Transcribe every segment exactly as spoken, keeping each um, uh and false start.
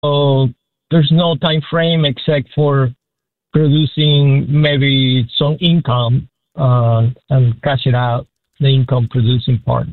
there's no time frame except for producing maybe some income uh, and cash it out, the income producing part.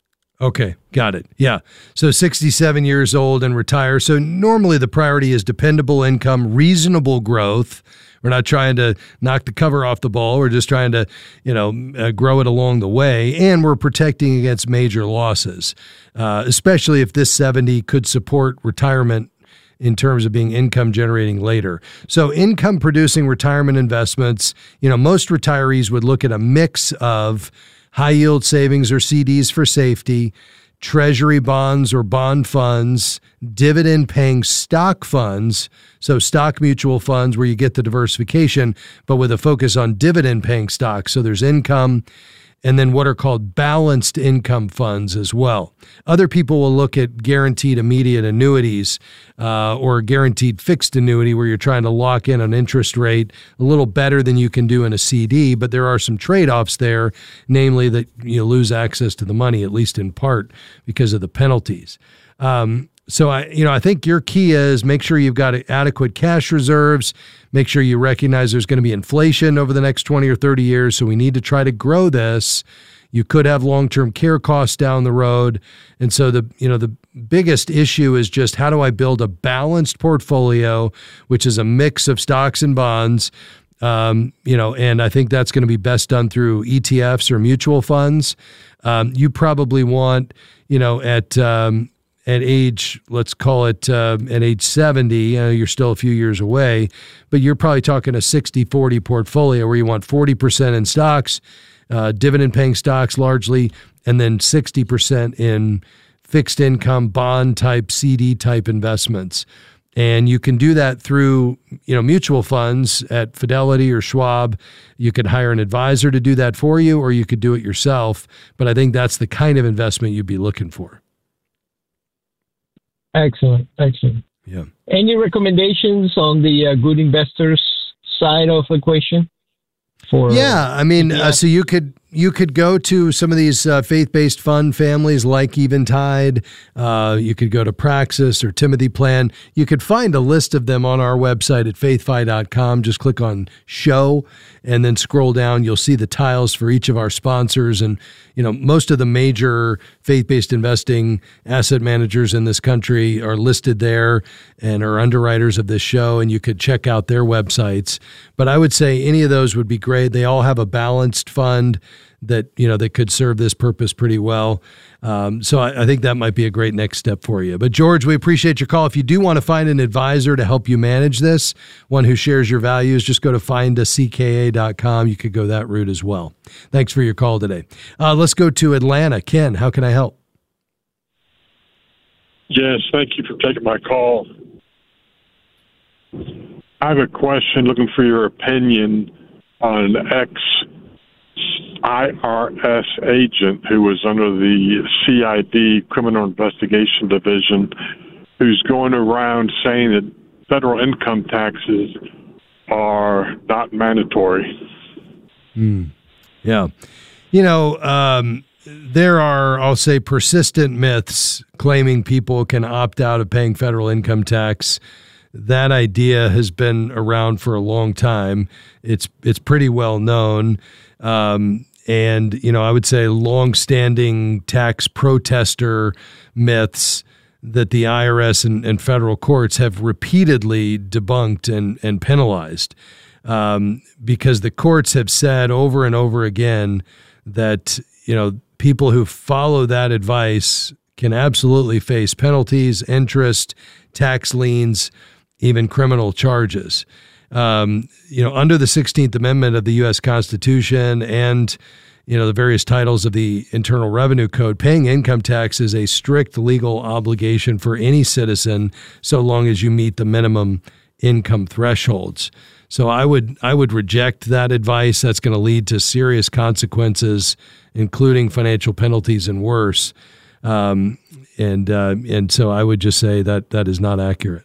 Okay, got it. Yeah. So sixty-seven years old and retire. So normally the priority is dependable income, reasonable growth. We're not trying to knock the cover off the ball. We're just trying to, you know, uh, grow it along the way. And we're protecting against major losses, uh, especially if this seventy could support retirement in terms of being income generating later. So income producing retirement investments, you know, most retirees would look at a mix of high yield savings or C Ds for safety, treasury bonds or bond funds, dividend paying stock funds, so stock mutual funds where you get the diversification, but with a focus on dividend paying stocks. So there's income, and then what are called balanced income funds as well. Other people will look at guaranteed immediate annuities uh, or guaranteed fixed annuity where you're trying to lock in an interest rate a little better than you can do in a C D, but there are some trade-offs there, namely that you lose access to the money, at least in part because of the penalties. Um, So, I, you know, I think your key is make sure you've got adequate cash reserves, make sure you recognize there's going to be inflation over the next twenty or thirty years. So we need to try to grow this. You could have long-term care costs down the road. And so the, you know, the biggest issue is just how do I build a balanced portfolio, which is a mix of stocks and bonds. Um, you know, and I think that's going to be best done through E T Fs or mutual funds. Um, you probably want, you know, at, um, at age, let's call it uh, at age seventy, you know, you're still a few years away, but you're probably talking a sixty forty portfolio where you want forty percent in stocks, uh, dividend-paying stocks largely, and then sixty percent in fixed income, bond-type, C D-type investments. And you can do that through, you know, mutual funds at Fidelity or Schwab. You could hire an advisor to do that for you, or you could do it yourself. But I think that's the kind of investment you'd be looking for. Excellent, excellent. Yeah. Any recommendations on the uh, good investors side of the equation? For yeah, I mean, yeah. Uh, so you could you could go to some of these uh, faith-based fund families like Eventide. Uh, you could go to Praxis or Timothy Plan. You could find a list of them on our website at faith fi dot com. Just click on Show and then scroll down. You'll see the tiles for each of our sponsors. And, you know, most of the major faith-based investing asset managers in this country are listed there and are underwriters of this show. And you could check out their websites. But I would say any of those would be great. They all have a balanced fund that, you know, that could serve this purpose pretty well. Um, so I, I think that might be a great next step for you. But George, we appreciate your call. If you do want to find an advisor to help you manage this, one who shares your values, just go to find a c k a dot com. You could go that route as well. Thanks for your call today. Uh, let's go to Atlanta. Ken, how can I help? Yes, thank you for taking my call. I have a question, looking for your opinion on an ex I R S agent who was under the C I D, Criminal Investigation Division, who's going around saying that federal income taxes are not mandatory. Mm. Yeah. You know, um, there are, I'll say, persistent myths claiming people can opt out of paying federal income tax. That idea has been around for a long time. It's it's pretty well known. Um, and, you know, I would say longstanding tax protester myths that the I R S and, and federal courts have repeatedly debunked and, and penalized um, because the courts have said over and over again that, you know, people who follow that advice can absolutely face penalties, interest, tax liens, even criminal charges. Um, you know, under the sixteenth Amendment of the U S Constitution and, you know, the various titles of the Internal Revenue Code, paying income tax is a strict legal obligation for any citizen so long as you meet the minimum income thresholds. So I would I would reject that advice. That's going to lead to serious consequences, including financial penalties and worse. Um, and uh, and so I would just say that that is not accurate.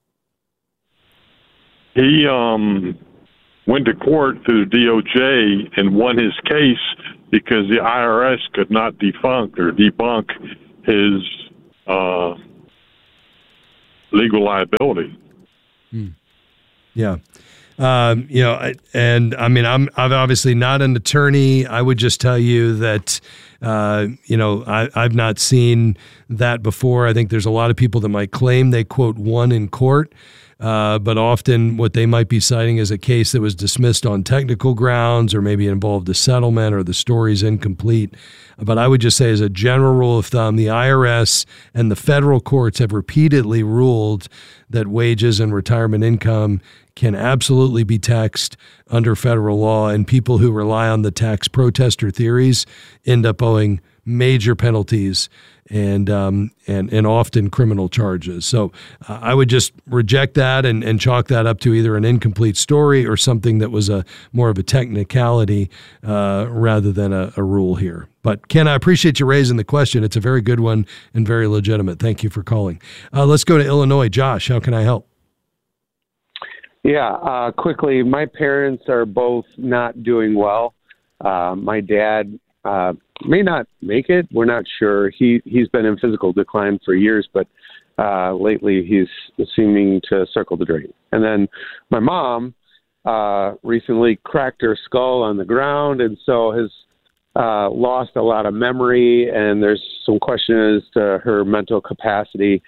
He um, went to court through the D O J and won his case because the I R S could not debunk or debunk his uh, legal liability. Hmm. Yeah. Um, you know, I- and I mean, I'm, I'm obviously not an attorney. I would just tell you that, uh, you know, I, I've not seen that before. I think there's a lot of people that might claim they, quote, won in court. Uh, but often what they might be citing is a case that was dismissed on technical grounds, or maybe involved a settlement, or the story's incomplete. But I would just say, as a general rule of thumb, the I R S and the federal courts have repeatedly ruled that wages and retirement income can absolutely be taxed under federal law, and people who rely on the tax protester theories end up owing major penalties and um, and and often criminal charges. So uh, I would just reject that and, and chalk that up to either an incomplete story or something that was a more of a technicality uh, rather than a, a rule here. But Ken, I appreciate you raising the question. It's a very good one and very legitimate. Thank you for calling. Uh, let's go to Illinois. Josh, how can I help? Yeah, uh, quickly, my parents are both not doing well. Uh, my dad uh, may not make it. We're not sure. He, he's been in physical decline for years, but uh, lately he's seeming to circle the drain. And then my mom uh, recently cracked her skull on the ground, and so has uh, lost a lot of memory, and there's some questions as to her mental capacity.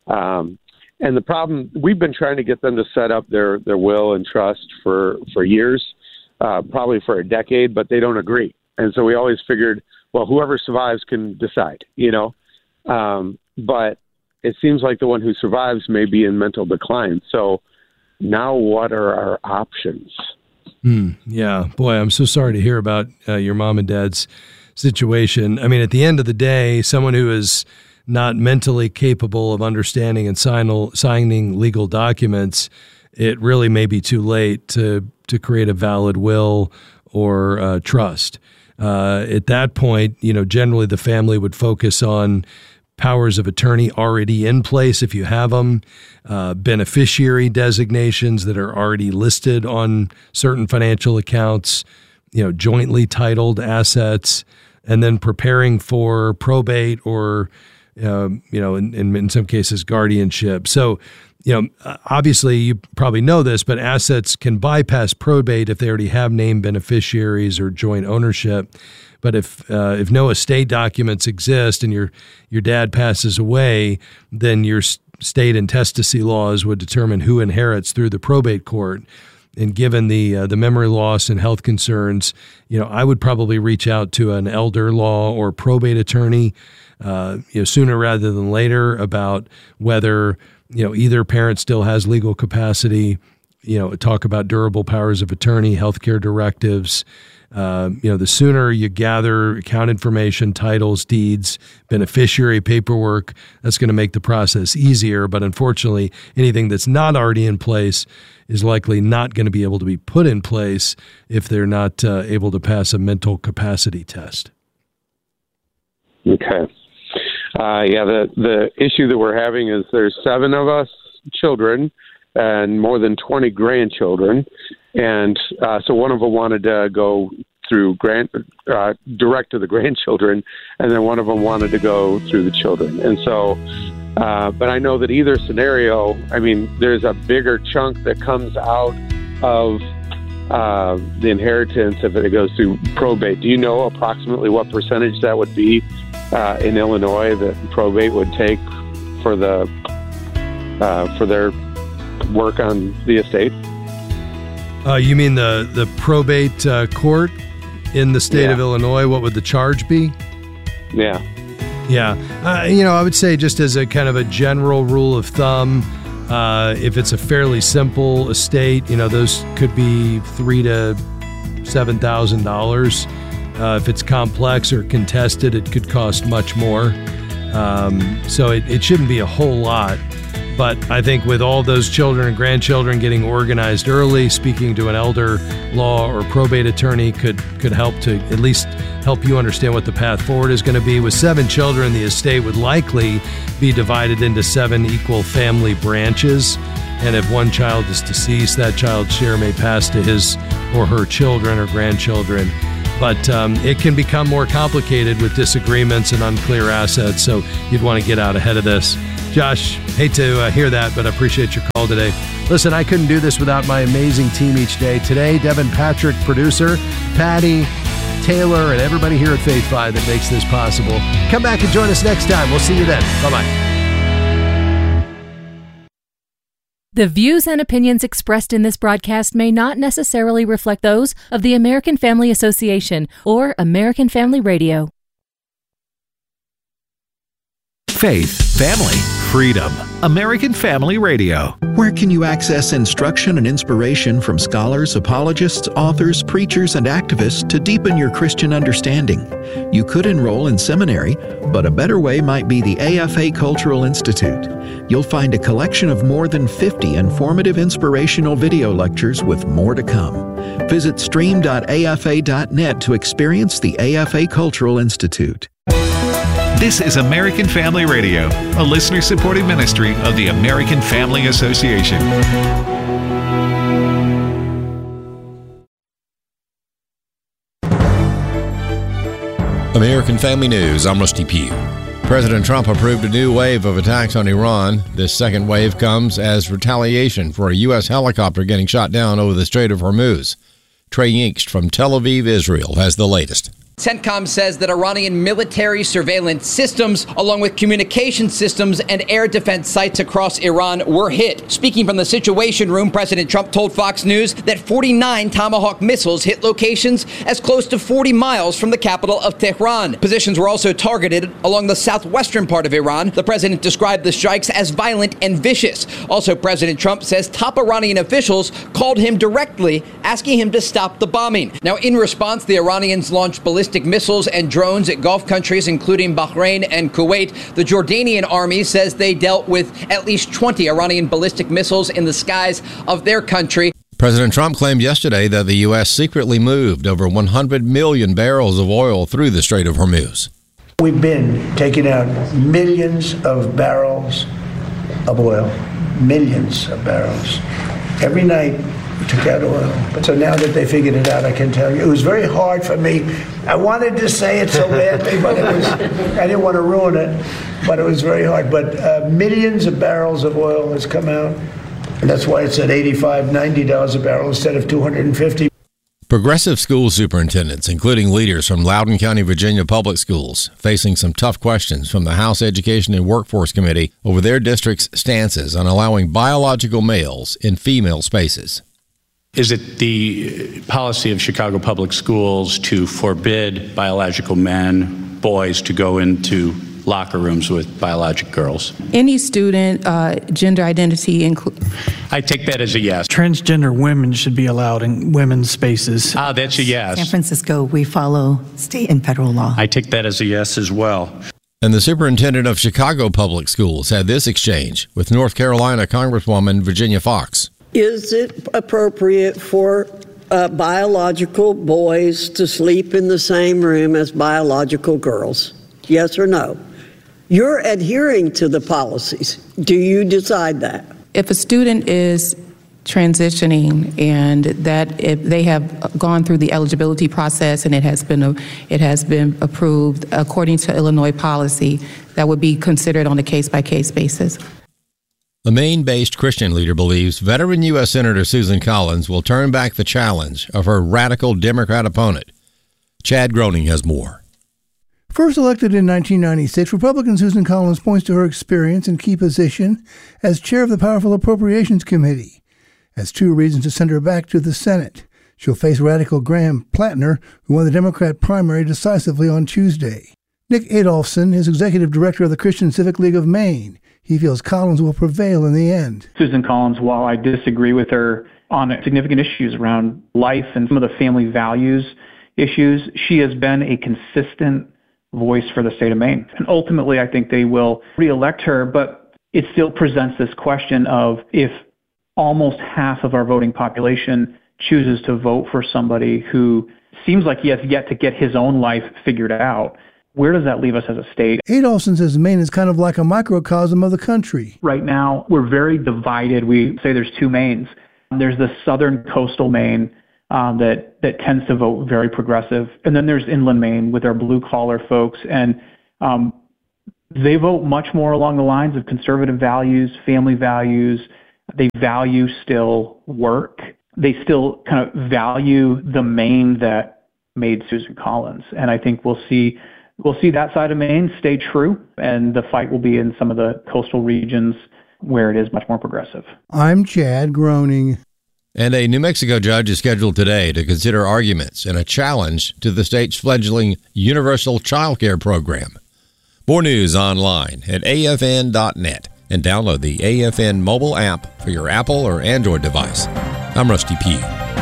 Um And the problem, we've been trying to get them to set up their, their will and trust for, for years, uh, probably for a decade, but they don't agree. And so we always figured, well, whoever survives can decide, you know. Um, but it seems like the one who survives may be in mental decline. So now what are our options? Hmm. Yeah. Boy, I'm so sorry to hear about uh, your mom and dad's situation. I mean, at the end of the day, someone who is not mentally capable of understanding and sign, signing legal documents, it really may be too late to to create a valid will or uh, trust. Uh, at that point, you know, generally the family would focus on powers of attorney already in place, if you have them, uh, beneficiary designations that are already listed on certain financial accounts, you know, jointly titled assets, and then preparing for probate or Um, you know, in, in, in some cases, guardianship. So, you know, obviously you probably know this, but assets can bypass probate if they already have named beneficiaries or joint ownership. But if uh, if no estate documents exist and your your dad passes away, then your state intestacy laws would determine who inherits through the probate court. And given the uh, the memory loss and health concerns, you know, I would probably reach out to an elder law or probate attorney, uh, you know, sooner rather than later, about whether, you know, either parent still has legal capacity. You know, talk about durable powers of attorney, healthcare directives. Uh, you know, the sooner you gather account information, titles, deeds, beneficiary paperwork, that's going to make the process easier. But unfortunately, anything that's not already in place is likely not going to be able to be put in place if they're not uh, able to pass a mental capacity test. Okay. Uh, yeah, the, the issue that we're having is there's seven of us children and more than twenty grandchildren. And uh, so one of them wanted to go through grand, uh, direct to the grandchildren, and then one of them wanted to go through the children. And so, uh, but I know that either scenario, I mean, there's a bigger chunk that comes out of uh, the inheritance if it goes through probate. Do you know approximately what percentage that would be uh, in Illinois that probate would take for the uh, for their work on the estate? Uh, you mean the, the probate uh, court in the state yeah. of Illinois? What would the charge be? Yeah. Yeah. Uh, you know, I would say, just as a kind of a general rule of thumb, uh, if it's a fairly simple estate, you know, those could be three to seven thousand dollars. Uh, if it's complex or contested, it could cost much more. Um, so it, it shouldn't be a whole lot. But I think with all those children and grandchildren getting organized early, speaking to an elder law or probate attorney could could help to at least help you understand what the path forward is going to be. With seven children, the estate would likely be divided into seven equal family branches. And if one child is deceased, that child's share may pass to his or her children or grandchildren. But um, it can become more complicated with disagreements and unclear assets, so you'd want to get out ahead of this. Josh, hate to uh, hear that, but I appreciate your call today. Listen, I couldn't do this without my amazing team each day. Today, Devin Patrick, producer, Patty, Taylor, and everybody here at Faith Five that makes this possible. Come back and join us next time. We'll see you then. Bye-bye. The views and opinions expressed in this broadcast may not necessarily reflect those of the American Family Association or American Family Radio. Faith, family, freedom. American Family Radio. Where can you access instruction and inspiration from scholars, apologists, authors, preachers, and activists to deepen your Christian understanding? You could enroll in seminary, but a better way might be the A F A Cultural Institute. You'll find a collection of more than fifty informative inspirational video lectures with more to come. Visit stream dot a f a dot net to experience the A F A Cultural Institute. This is American Family Radio, a listener-supported ministry of the American Family Association. American Family News, I'm Rusty Pugh. President Trump approved a new wave of attacks on Iran. This second wave comes as retaliation for a U S helicopter getting shot down over the Strait of Hormuz. Trey Yingst from Tel Aviv, Israel, has the latest. CENTCOM says that Iranian military surveillance systems, along with communication systems and air defense sites across Iran, were hit. Speaking from the Situation Room, President Trump told Fox News that forty-nine Tomahawk missiles hit locations as close to forty miles from the capital of Tehran. Positions were also targeted along the southwestern part of Iran. The president described the strikes as violent and vicious. Also, President Trump says top Iranian officials called him directly, asking him to stop the bombing. Now, in response, the Iranians launched ballistic missiles and drones at Gulf countries, including Bahrain and Kuwait. The Jordanian army says they dealt with at least twenty Iranian ballistic missiles in the skies of their country. President Trump claimed yesterday that the U S secretly moved over one hundred million barrels of oil through the Strait of Hormuz. We've been taking out millions of barrels of oil, millions of barrels. Every night we took out oil. But so now that they figured it out, I can tell you, it was very hard for me. I wanted to say it so badly, but it was, I didn't want to ruin it, but it was very hard. But uh, millions of barrels of oil has come out, and that's why it's at eighty-five, ninety dollars a barrel instead of two hundred fifty. Progressive school superintendents, including leaders from Loudoun County, Virginia Public Schools, facing some tough questions from the House Education and Workforce Committee over their district's stances on allowing biological males in female spaces. Is it the policy of Chicago Public Schools to forbid biological men, boys, to go into locker rooms with biologic girls? Any student, uh, gender identity include. I take that as a yes. Transgender women should be allowed in women's spaces. Ah, that's a yes. San Francisco, we follow state and federal law. I take that as a yes as well. And the superintendent of Chicago Public Schools had this exchange with North Carolina Congresswoman Virginia Foxx. Is it appropriate for uh, biological boys to sleep in the same room as biological girls? Yes or no? You're adhering to the policies. Do you decide that? If a student is transitioning and that if they have gone through the eligibility process and it has been a, it has been approved according to Illinois policy, that would be considered on a case-by-case basis. The Maine-based Christian leader believes veteran U S Senator Susan Collins will turn back the challenge of her radical Democrat opponent. Chad Groening has more. First elected in nineteen ninety-six, Republican Susan Collins points to her experience and key position as chair of the powerful Appropriations Committee as two reasons to send her back to the Senate. She'll face radical Graham Plattner, who won the Democrat primary decisively on Tuesday. Nick Adolphson is executive director of the Christian Civic League of Maine. He feels Collins will prevail in the end. Susan Collins, while I disagree with her on significant issues around life and some of the family values issues, she has been a consistent voice for the state of Maine. And ultimately, I think they will reelect her, but it still presents this question of if almost half of our voting population chooses to vote for somebody who seems like he has yet to get his own life figured out, where does that leave us as a state? Adolphson says Maine is kind of like a microcosm of the country. Right now, we're very divided. We say there's two Maines. There's the southern coastal Maine um, that, that tends to vote very progressive. And then there's inland Maine with our blue-collar folks. And um, they vote much more along the lines of conservative values, family values. They value still work. They still kind of value the Maine that made Susan Collins. And I think we'll see we'll see that side of Maine stay true, and the fight will be in some of the coastal regions where it is much more progressive. I'm Chad Groening. And a New Mexico judge is scheduled today to consider arguments in a challenge to the state's fledgling universal child care program. More news online at A F N dot net and download the A F N mobile app for your Apple or Android device. I'm Rusty Pugh.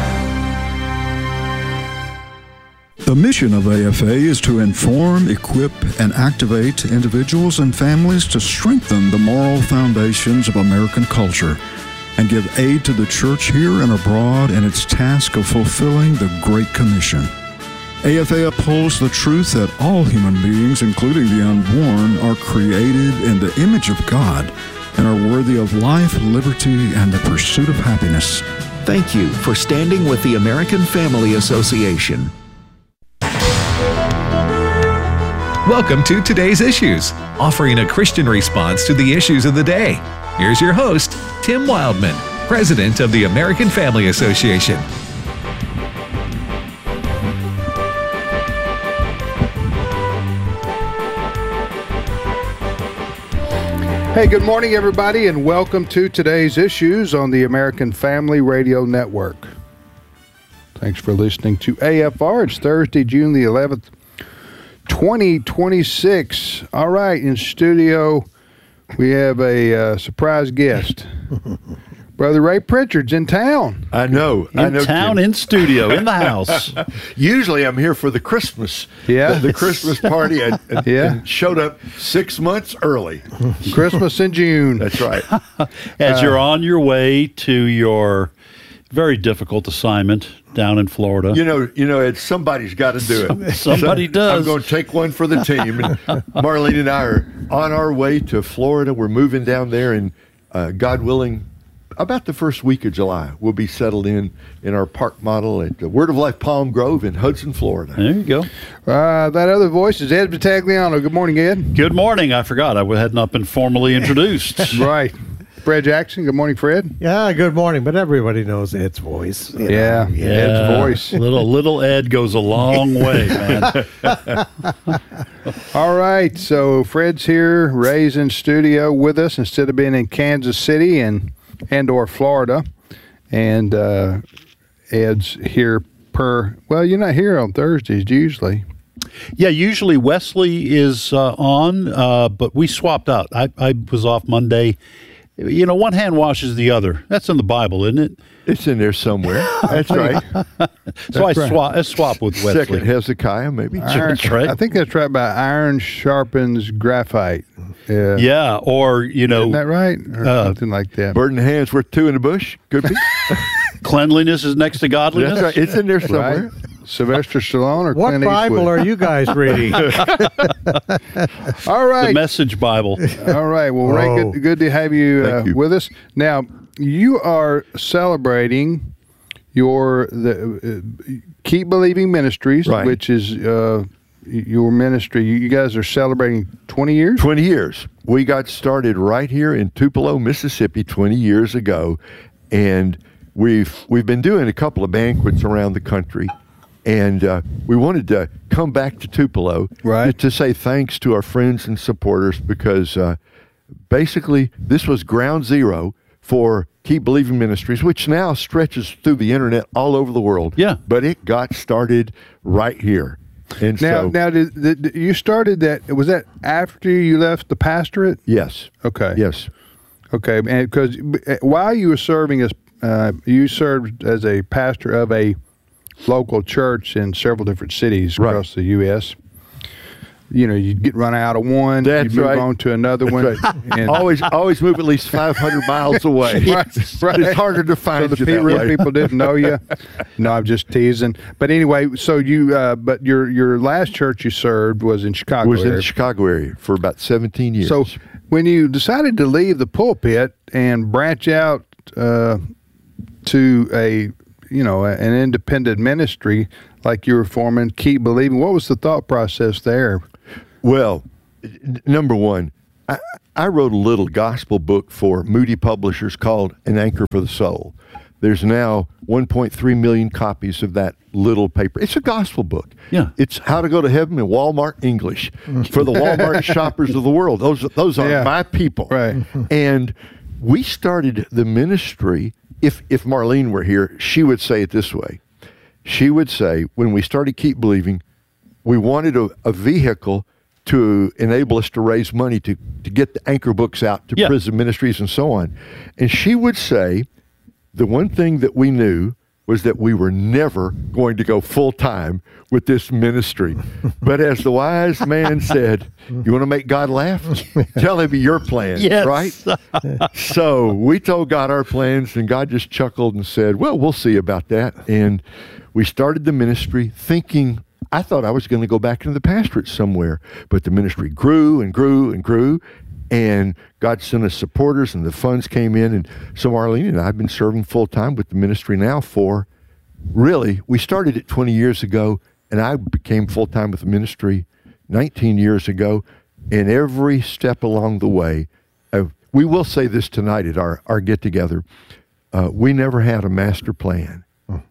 The mission of A F A is to inform, equip, and activate individuals and families to strengthen the moral foundations of American culture and give aid to the church here and abroad in its task of fulfilling the Great Commission. A F A upholds the truth that all human beings, including the unborn, are created in the image of God and are worthy of life, liberty, and the pursuit of happiness. Thank you for standing with the American Family Association. Welcome to Today's Issues, offering a Christian response to the issues of the day. Here's your host, Tim Wildman, President of the American Family Association. Hey, good morning, everybody, and welcome to Today's Issues on the American Family Radio Network. Thanks for listening to A F R. It's Thursday, June the eleventh, twenty twenty-six. All right, in studio, we have a uh, surprise guest. Brother Ray Pritchard's in town. I know. In I know, town, Tim. in studio, in the house. Usually I'm here for the Christmas. Yeah. The, the Christmas party. I, I, Yeah. and showed up six months early. Christmas in June. That's right. As Uh, you're on your way to your very difficult assignment down in Florida. You know, you know, it's somebody's got to do it. Somebody So does. I'm going to take one for the team. And Marlene and I are on our way to Florida. We're moving down there, and uh, God willing, about the first week of July, we'll be settled in in our park model at the Word of Life Palm Grove in Hudson, Florida. There you go. Uh, that other voice is Ed Battagliano. Good morning, Ed. Good morning. I forgot. I had not been formally introduced. Right. Fred Jackson. Good morning, Fred. Yeah, good morning, but everybody knows Ed's voice. you know. Yeah, Ed's voice. little little Ed goes a long way, man. All right, so Fred's here, Ray's in studio with us instead of being in Kansas City and and or Florida, and uh, Ed's here per. Well, you're not here on Thursdays usually. Yeah, usually Wesley is uh, on, uh, but we swapped out. I, I was off Monday. You know, one hand washes the other. That's in the Bible, isn't it? It's in there somewhere. That's right. so That's I, right. swap, I swap with Wesley. Second Hezekiah, maybe. Iron, That's right. I think that's right. By iron sharpens graphite. Yeah. Yeah, or, you know. Isn't that right? Or uh, something like that. Bird in the hands worth two in the bush. Could be. Cleanliness is next to godliness. That's right. It's in there somewhere. Right. Sylvester Stallone or What Clint Bible Eastwood? are you guys reading? All right. The Message Bible. All right. Well, Ray, Oh. good, good to have you, uh, Thank you. with us. Now, you are celebrating your the uh, Keep Believing Ministries, Right. which is uh, your ministry. You guys are celebrating twenty years? twenty years. We got started right here in Tupelo, Mississippi twenty years ago, and we've we've been doing a couple of banquets around the country, and uh, we wanted to come back to Tupelo Right. to say thanks to our friends and supporters, because uh, basically this was ground zero for Keep Believing Ministries, which now stretches through the internet all over the world. Yeah. But it got started right here. And Now, so, now, did, did, you started that? Was that after you left the pastorate? yes. Okay. Yes. Okay, and because while you were serving as, uh, you served as a pastor of a local church in several different cities Right. across the U S You know, you'd get run out of one, That's you move right. on to another That's one. right. And always, always move at least five hundred miles away. Right, right. It's harder to find so the you pe- that real way. people didn't know you. No, I'm just teasing. But anyway, so you, uh, but your your last church you served was in Chicago. was in area. the Chicago area for about seventeen years. So when you decided to leave the pulpit and branch out uh, to a, you know, an independent ministry like you were forming, Keep Believing, what was the thought process there? Well, n- number one, I, I wrote a little gospel book for Moody Publishers called An Anchor for the Soul. There's now one point three million copies of that little paper. It's a gospel book. Yeah. It's how to go to heaven in Walmart English for the Walmart shoppers of the world. Those, those are Yeah. my people. Right. And we started the ministry. If, if Marlene were here, she would say it this way. She would say, when we started Keep Believing, we wanted a, a vehicle to enable us to raise money to, to get the anchor books out to Yeah. prison ministries and so on. And she would say, the one thing that we knew was that we were never going to go full time with this ministry. But as the wise man said, you want to make God laugh? Tell him your plan, Yes. right? So we told God our plans, and God just chuckled and said, well, we'll see about that. And we started the ministry thinking, I thought I was going to go back into the pastorate somewhere, but the ministry grew and grew and grew. And God sent us supporters, and the funds came in. And so Marlene and I have been serving full time with the ministry now for, really, we started it twenty years ago, and I became full time with the ministry nineteen years ago. And every step along the way, uh, we will say this tonight at our, our get together, uh, we never had a master plan.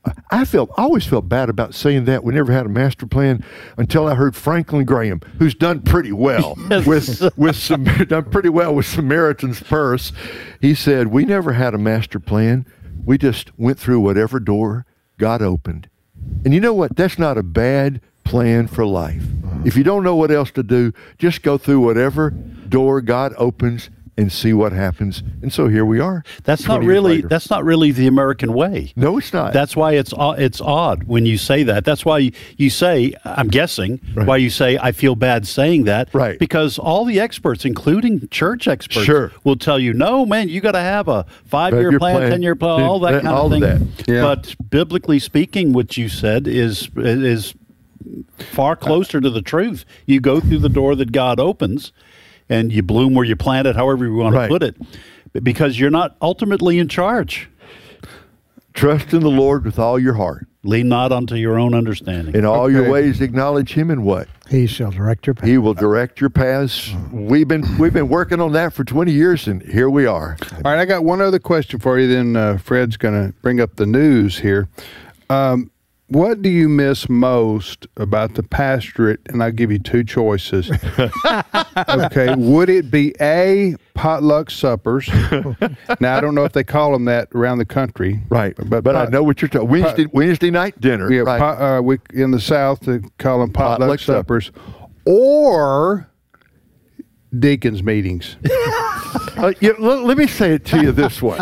I felt I always felt bad about saying that. We never had a master plan until I heard Franklin Graham, who's done pretty well Yes. with with some done pretty well with Samaritan's Purse. He said, "We never had a master plan. We just went through whatever door God opened." And you know what? That's not a bad plan for life. If you don't know what else to do, just go through whatever door God opens and see what happens. And so here we are. That's not twenty years really later. that's not really the American way. No, it's not. That's why it's o- it's odd when you say that. That's why you, you say, I'm guessing, Right. why you say I feel bad saying that. Right. Because all the experts, including church experts, Sure. will tell you, no, man, you got to have a five-year Five-year plan, plan, ten-year plan, all that yeah, kind all of of thing. that. Yeah. But biblically speaking, what you said is is far closer to the truth. You go through the door that God opens, and you bloom where you plant it, however you want Right. to put it, because you're not ultimately in charge. Trust in the Lord with all your heart. Lean not unto your own understanding. In all your Okay. ways acknowledge him, and what? He shall direct your path. He will direct your paths. We've been we've been working on that for twenty years, and here we are. All right, I got one other question for you. Then uh, Fred's going to bring up the news here. Um, what do you miss most about the pastorate? And I'll give you two choices. Okay, would it be A, potluck suppers? Now, I don't know if they call them that around the country. Right, But, but I pot- know what you're talking. Wednesday Wednesday night dinner. Yeah, right. pot, uh, we, in the South, they call them potluck, Potluck suppers. Or deacons meetings. Uh, yeah, let, let me say it to you this way.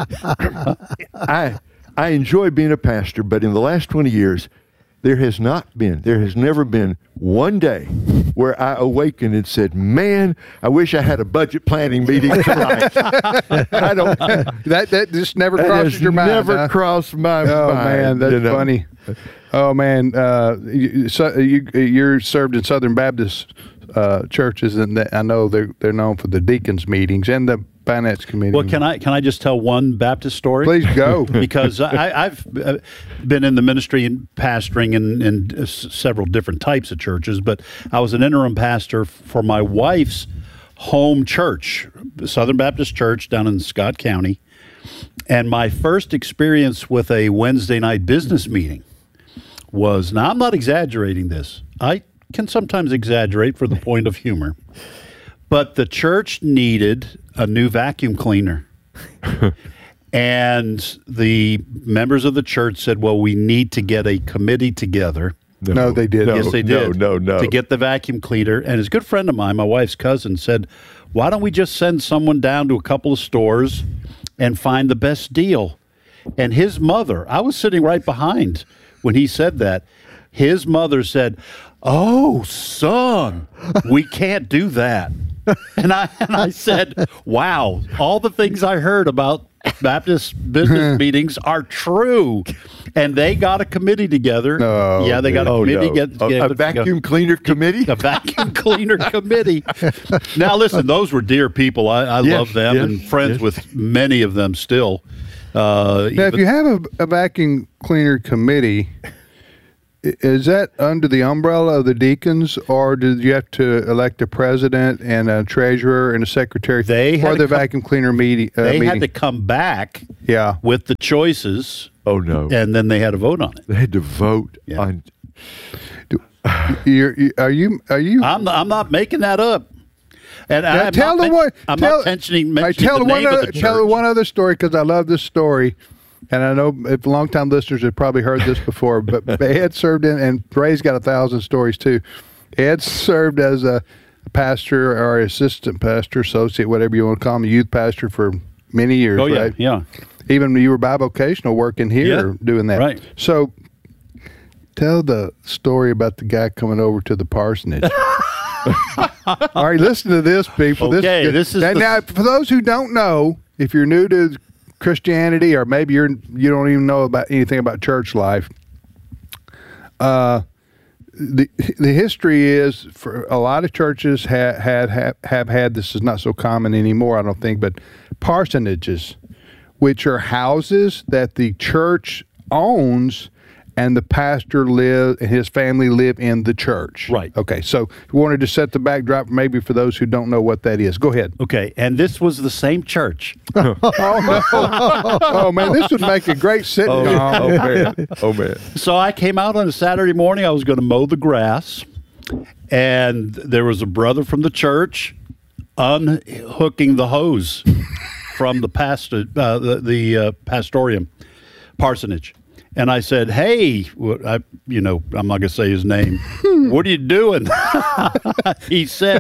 I I enjoy being a pastor, but in the last twenty years, there has not been, there has never been one day where I awakened and said, "Man, I wish I had a budget planning meeting tonight." I don't. that that just never That crosses has your mind. never huh? crossed my Oh mind. man, that's you know. funny. Oh man, uh, you, so you you're served in Southern Baptist uh, churches, and that, I know they're they're known for the deacons meetings and the finance committee. Well, can I can I just tell one Baptist story? Please go. Because I, I've uh, been in the ministry and pastoring in, in uh, s- several different types of churches, but I was an interim pastor for my wife's home church, Southern Baptist Church down in Scott County. And my first experience with a Wednesday night business meeting was, now I'm not exaggerating this. I can sometimes exaggerate for the point of humor. But the church needed a new vacuum cleaner. And the members of the church said, well, we need to get a committee together. No, no they did. Yes, they did. No, no, no. To get the vacuum cleaner. And his good friend of mine, my wife's cousin, said, why don't we just send someone down to a couple of stores and find the best deal? And his mother, I was sitting right behind when he said that. His mother said, oh, son, we can't do that. And I and I said, wow, all the things I heard about Baptist business meetings are true. And they got a committee together. No, yeah, they got a oh, committee. no. Get, a, get- a vacuum cleaner committee. a vacuum cleaner committee. Now, listen, those were dear people. I, I Yes, love them yes, and friends yes. with many of them still. Uh, Now, if but- you have a, a vacuum cleaner committee, is that under the umbrella of the deacons, or did you have to elect a president and a treasurer and a secretary they for the come, vacuum cleaner meeting? Uh, they meeting? had to come back yeah. with the choices. Oh, no. And then they had to vote on it. They had to vote yeah. on You're, you, are you? Are you? I'm. I'm not making that up. And now, I'm tell not them men- what. I'm tell, not mentioning, mentioning I tell the one name other, of the Tell church. one other story because I love this story, and I know if longtime listeners have probably heard this before. But Ed served in, and Ray's got a thousand stories too. Ed served as a pastor or assistant pastor, associate, whatever you want to call him, a youth pastor for many years. Oh yeah, right? yeah. Even when you were bivocational working here, Yeah, doing that. right. So, tell the story about the guy coming over to the parsonage. All right, listen to this, people. Okay, this is now, the- now, for those who don't know, if you're new to Christianity, or maybe you're you don't even know about anything about church life, uh, the the history is for a lot of churches ha, had have, have had this is not so common anymore, I don't think, but parsonages, which are houses that the church owns and the pastor live and his family live in the church. Right. Okay. So we wanted to set the backdrop maybe for those who don't know what that is. Go ahead. Okay, and this was the same church. oh no! Oh man, this would make a great sitcom. Oh, oh man! Oh man! So I came out on a Saturday morning. I was going to mow the grass, and there was a brother from the church unhooking the hose from the pastor, uh, the, the uh, pastorium, parsonage. And I said, "Hey, what, I, you know, I'm not going to say his name. What are you doing?" He said,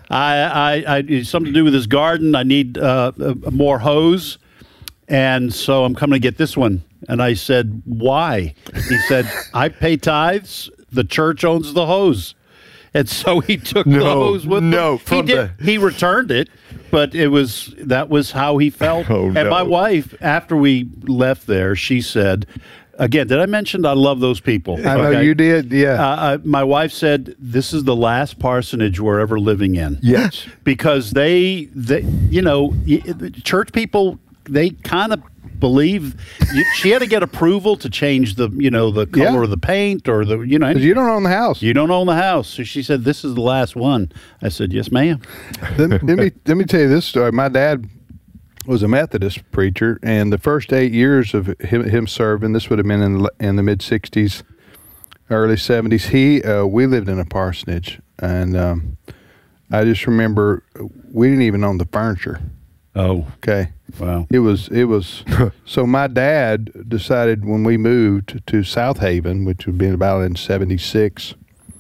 "I, I, I, it's something to do with his garden. I need uh, uh, more hose, and so I'm coming to get this one." And I said, "Why?" He said, "I pay tithes. The church owns the hose." And so he took No, the hose with no, him. from He did. the- He returned it, but it was that was how he felt. Oh, and no. my wife, after we left there, she said, again, did I mention I love those people? I know Okay. you did. Yeah. Uh, uh, my wife said, "This is the last parsonage we're ever living in." Yes. Because they, they you know, y- the church people, they kind of believe you, she had to get approval to change the, you know, the color Yeah. of the paint or the, you know, Because you don't own the house. you don't own the house. So she said, "This is the last one." I said, "Yes, ma'am." let, let me let me tell you this story. My dad was a Methodist preacher, and the first eight years of him, him serving, this would have been in the, in the mid sixties, early seventies. He uh, we lived in a parsonage, and um, I just remember we didn't even own the furniture. Oh, okay. Wow. It was it was so my dad decided when we moved to South Haven, which would be about in seventy-six.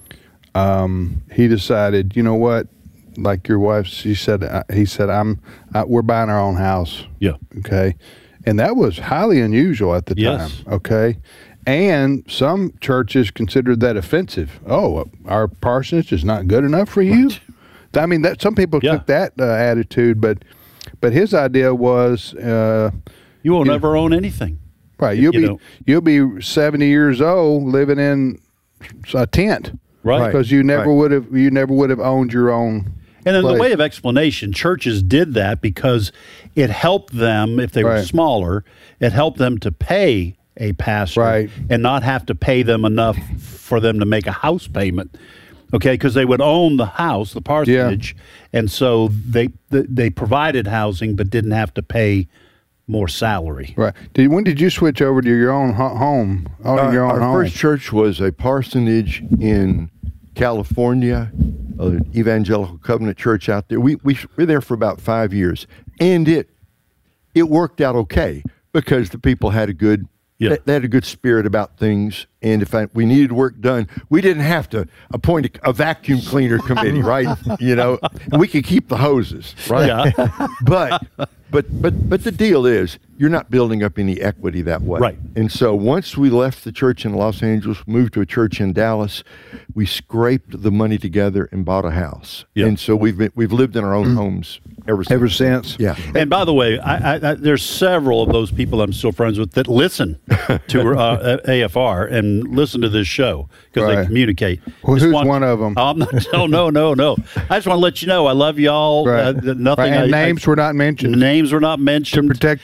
Um, he decided, you know what, like your wife, she said, uh, he said, I'm, I, we're buying our own house. Yeah. Okay. And that was highly unusual at the Yes. time. Okay. And some churches considered that offensive. Oh, our parsonage is not good enough for you. Right. I mean, that some people Yeah. took that uh, attitude, but but his idea was, uh, You won't you ever own anything. right, you'll you be know. you'll be seventy years old living in a tent, Right. Because you never Right. would have you never would have owned your own. And in the place. way of explanation, churches did that because it helped them, if they were Right. smaller, it helped them to pay a pastor Right. and not have to pay them enough for them to make a house payment. Okay, because they would own the house, the parsonage, and so they they provided housing but didn't have to pay more salary. Right. Did when did you switch over to your own ho- home? Owning Our, your own our home. first church was a parsonage in California, an evangelical covenant church out there. We, we were there for about five years, and it it worked out okay because the people had a good Yeah. they, they had a good spirit about things. And if I, we needed work done, we didn't have to appoint a, a vacuum cleaner committee, right? You know, and we could keep the hoses, right? Yeah. But but but but the deal is you're not building up any equity that way. Right. And so once we left the church in Los Angeles, moved to a church in Dallas, we scraped the money together and bought a house. Yeah. And so we've been we've lived in our own homes ever since. Ever since. Yeah. And by the way, I, I, I, there's several of those people I'm still friends with that listen to uh, A F R and listen to this show because Right. they communicate. Well, Just who's want- one of them? I'm not, no, no, no, no. I just want to let you know I love y'all. Right. Uh, th- nothing. Right, and I, names I, were not mentioned names were not to mentioned. protect the innocent.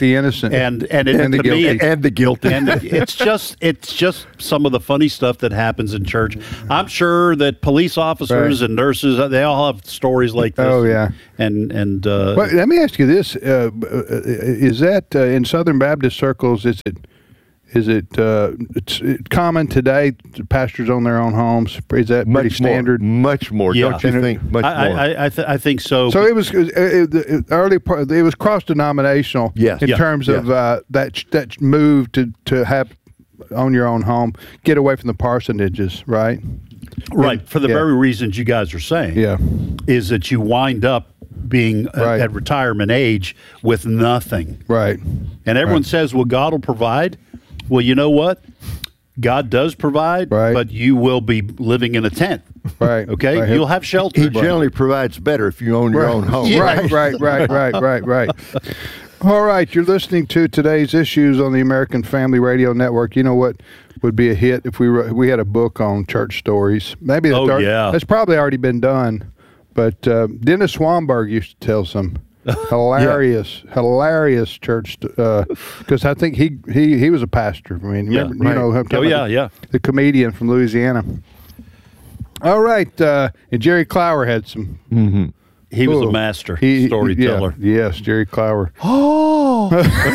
innocent and and, it, and, the, to guilty. Me, it, and the guilty. And it's just it's just some of the funny stuff that happens in church. I'm sure that police officers right. and nurses, they all have stories like this. Oh yeah, and and uh, well, let me ask you this: uh, is that uh, in Southern Baptist circles? Is it is it uh, it's common today? Pastors own their own homes. Is that much pretty standard? More, much more. Yeah. Don't you think? Much I, more. I I, th- I think so. So it was it, it, it, early part. It was cross denominational. Yes. in yeah. terms yes. of uh, that that move to to have own your own home, get away from the parsonages, right? Right, and, for the yeah. very reasons you guys are saying. Yeah, is that you wind up being right. at retirement age with nothing. Right. And everyone right. says, well, God will provide. Well, you know what? God does provide, right. but you will be living in a tent. Right. Okay? Right. You'll have shelter. He generally provides better if you own your right. own home. Yeah. Right, right, right, right, right, right. All right, you're listening to Today's Issues on the American Family Radio Network. You know what would be a hit if we were, we had a book on church stories? Maybe that's, oh, already, yeah. that's probably already been done. But uh, Dennis Swanberg used to tell some hilarious, yeah. hilarious church because uh, I think he, he he was a pastor. I mean, yeah, remember, right. you know, I'm oh yeah, the, yeah, the comedian from Louisiana. All right, uh, and Jerry Clower had some. Mm-hmm. He was Ooh. a master he, storyteller. Yeah, yes, Jerry Clower. Oh,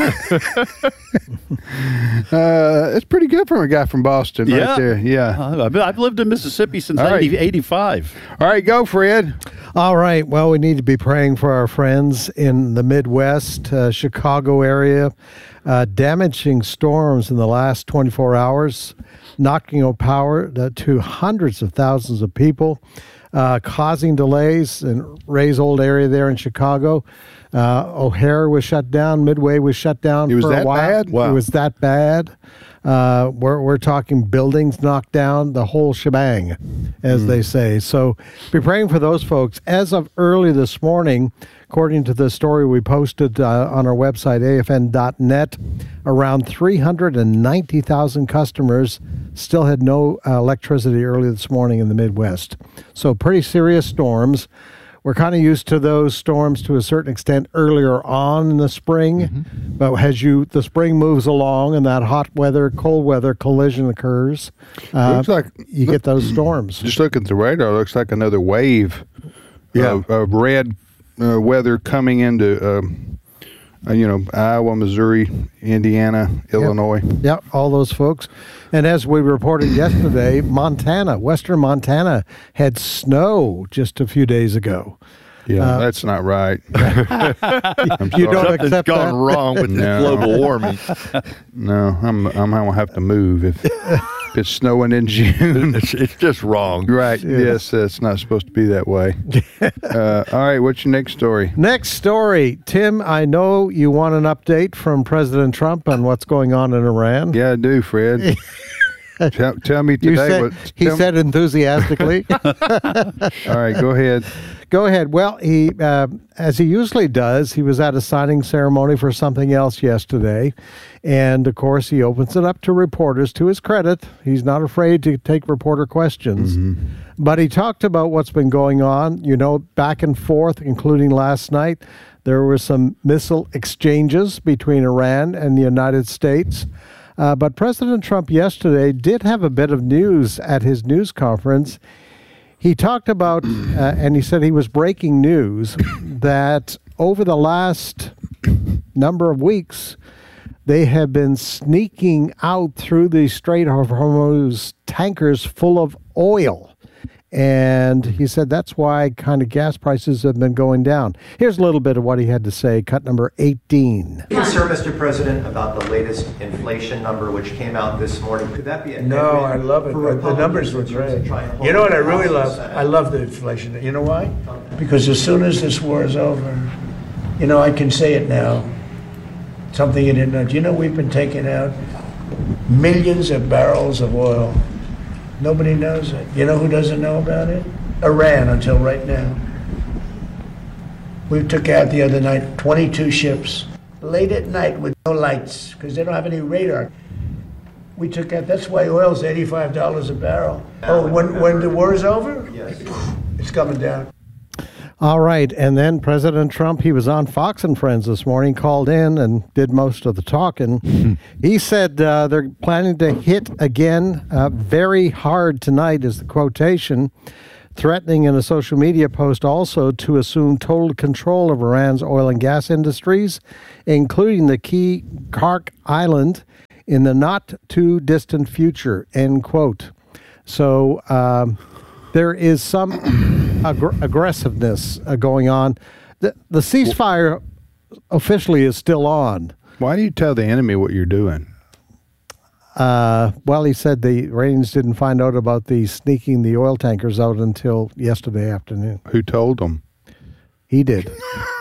uh, it's pretty good from a guy from Boston, yeah. right there. Yeah, uh, I've lived in Mississippi since right. eighty, eighty-five. All right, go, Fred. All right. Well, we need to be praying for our friends in the Midwest, uh, Chicago area. Uh, damaging storms in the last twenty-four hours, knocking out power to hundreds of thousands of people. Uh, causing delays in Ray's old area there in Chicago. Uh, O'Hare was shut down. Midway was shut down it was for that a while. Bad? Wow. It was that bad. Uh, we're, we're talking buildings knocked down, the whole shebang, as mm. they say. So be praying for those folks. As of early this morning, according to the story we posted uh, on our website, A F N dot net, around three hundred ninety thousand customers still had no uh, electricity early this morning in the Midwest. So pretty serious storms. We're kind of used to those storms to a certain extent earlier on in the spring, mm-hmm. but as you the spring moves along and that hot weather, cold weather collision occurs, uh, looks like, you look, get those storms. Just looking at the radar, it looks like another wave yeah. of, of red uh, weather coming into, um, uh, you know, Iowa, Missouri, Indiana, Illinois. Yep. yep, all those folks. And as we reported yesterday, Montana, western Montana, had snow just a few days ago. Yeah, uh, that's not right. I'm you don't Something's accept gone that? wrong with no. global warming. No, I'm I'm gonna have to move if, if it's snowing in June. It's, it's just wrong. Right. Yes, it's not supposed to be that way. uh, all right, what's your next story? Next story. Tim, I know you want an update from President Trump on what's going on in Iran. Yeah, I do, Fred. tell, tell me today. You said, what, he tell said enthusiastically. All right, go ahead. Go ahead. Well, he, uh, as he usually does, he was at a signing ceremony for something else yesterday. And, of course, he opens it up to reporters. To his credit, he's not afraid to take reporter questions. Mm-hmm. But he talked about what's been going on, you know, back and forth, including last night. There were some missile exchanges between Iran and the United States. Uh, but President Trump yesterday did have a bit of news at his news conference. He talked about, uh, and he said he was breaking news, that over the last number of weeks, they have been sneaking out through the Strait of Hormuz tankers full of oil. And he said that's why kind of gas prices have been going down. Here's a little bit of what he had to say, cut number eighteen. Concerned, Mister President, about the latest inflation number which came out this morning. Could that be a No, I love it. The numbers were great. You know what I really love? I love the inflation. You know why? Because as soon as this war is over, you know, I can say it now. Something you didn't know. Do you know we've been taking out millions of barrels of oil? Nobody knows it. You know who doesn't know about it? Iran, until right now. We took out the other night twenty-two ships, late at night with no lights, because they don't have any radar. We took out, that's why oil's eighty-five dollars a barrel. Oh, when, when the war's over? Yes. It's coming down. All right, and then President Trump, he was on Fox and Friends this morning, called in and did most of the talking. He said uh, they're planning to hit again uh, very hard tonight, is the quotation, threatening in a social media post also to assume total control of Iran's oil and gas industries, including the key Kark Island, in the not-too-distant future, end quote. So um, there is some ag- aggressiveness uh, going on. The, the ceasefire officially is still on. Why do you tell the enemy what you're doing? Uh, well, he said the Iranians didn't find out about the sneaking the oil tankers out until yesterday afternoon. Who told them? He did.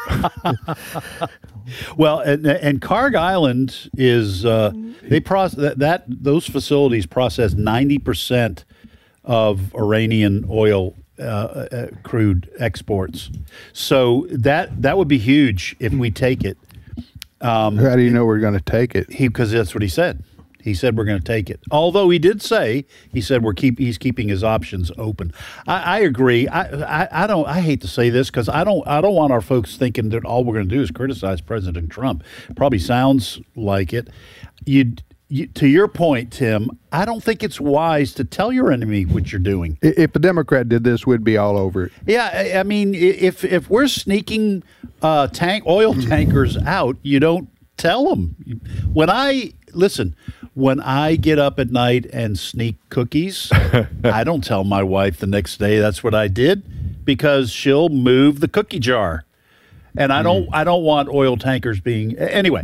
Well, and, and Karg Island is uh, they process that, that those facilities process ninety percent of Iranian oil uh, uh, crude exports. So that that would be huge if we take it. Um, How do you know we're going to take it? He because that's what he said. He said we're going to take it. Although he did say he said we're keep he's keeping his options open. I, I agree. I, I I don't. I hate to say this because I don't. I don't want our folks thinking that all we're going to do is criticize President Trump. Probably sounds like it. You, you to your point, Tim. I don't think it's wise to tell your enemy what you're doing. If a Democrat did this, we'd be all over it. Yeah, I, I mean, if if we're sneaking uh, tank oil tankers out, you don't tell them. When I listen. When I get up at night and sneak cookies, I don't tell my wife the next day that's what I did because she'll move the cookie jar. And I don't I don't want oil tankers being anyway.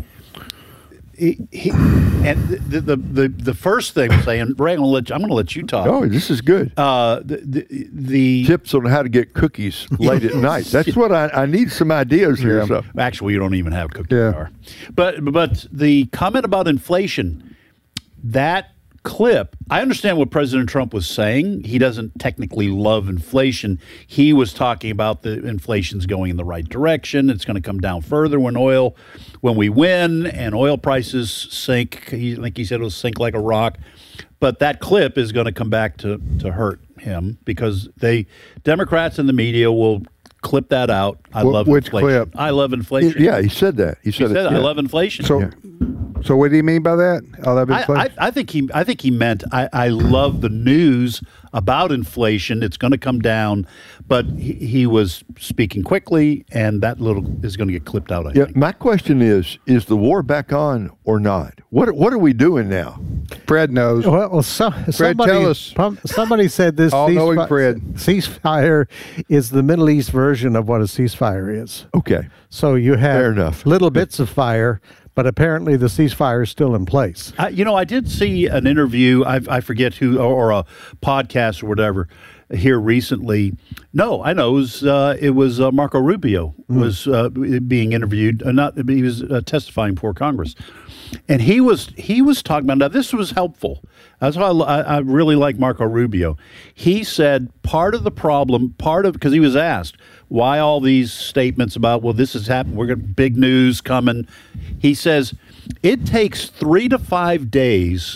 He, he, and the, the the the first thing I'm saying, Ray, I'm gonna let you, I'm gonna let you talk. Oh, this is good. Uh, the, the, the tips on how to get cookies late at night. That's what I, I need some ideas here. Yeah. So. Actually, you don't even have cookie yeah. jar. But but the comment about inflation. That clip, I understand what President Trump was saying. He doesn't technically love inflation. He was talking about the inflation's going in the right direction. It's going to come down further when oil, when we win and oil prices sink. He, I think he said it will sink like a rock. But that clip is going to come back to, to hurt him because they Democrats and the media will clip that out. I Wh- love which inflation. clip? I love inflation. Yeah, he said that. He said, he said it. I Yeah. love inflation. So, Yeah. so what do you mean by that? I love I, inflation. I, I think he. I think he meant. I, I love the news about inflation. It's going to come down, but he, he was speaking quickly, and that little is going to get clipped out. I Yeah, think. my question is: is the war back on or not? What What are we doing now? Fred knows. Well, well so, Fred, somebody, tell us. Somebody said this All-knowing ceasefire, Fred. ceasefire is the Middle East version of what a ceasefire is. Okay, So you have Fair enough. little bits of fire, but apparently the ceasefire is still in place. I, you know, I did see an interview. I, I forget who, or, or a podcast or whatever, here recently. No, I know it was uh, it was uh, Marco Rubio was uh, being interviewed. Uh, not he was uh, testifying before Congress, and he was he was talking about. Now this was helpful. That's why I, I really like Marco Rubio. He said part of the problem, part of because he was asked why all these statements about well this has happened. We're got big news coming. He says it takes three to five days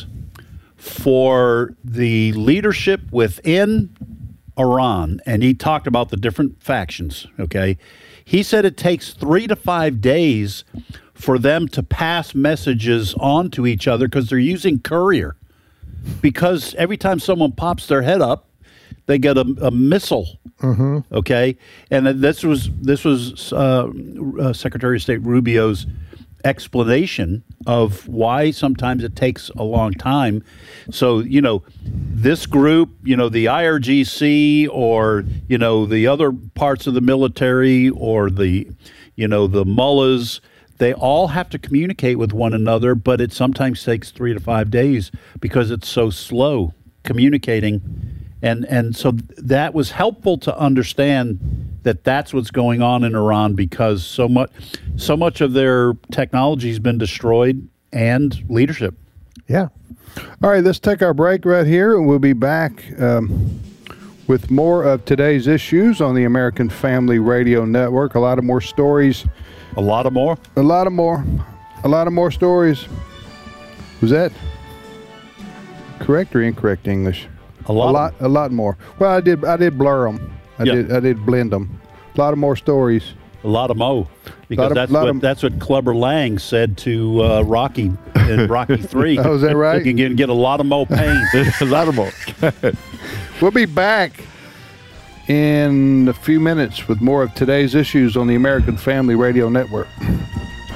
for the leadership within Iran, and he talked about the different factions, okay? He said it takes three to five days for them to pass messages on to each other because they're using courier. Because every time someone pops their head up, they get a, a missile, Mm-hmm. okay? And this was, this was uh, uh, Secretary of State Rubio's explanation of why sometimes it takes a long time. So, you know, this group, you know, the I R G C or, you know, the other parts of the military or the, you know, the mullahs, they all have to communicate with one another, but it sometimes takes three to five days because it's so slow communicating. And and so that was helpful to understand that that's what's going on in Iran because so much so much of their technology has been destroyed and leadership. Yeah. All right, let's take our break right here, and we'll be back um, with more of today's issues on the American Family Radio Network. A lot of more stories. A lot of more? A lot of more. A lot of more stories. Was that correct or incorrect English? A lot. A lot. A lot more. Well, I did. I did blur them. I Yeah. did. I did blend them. A lot of more stories. A lot of mo, because of- that's lot what of- that's what Clubber Lang said to uh, Rocky in Rocky Three. Oh, is that right? You can get, get a lot of mo pain. A lot of more. We'll be back in a few minutes with more of today's issues on the American Family Radio Network.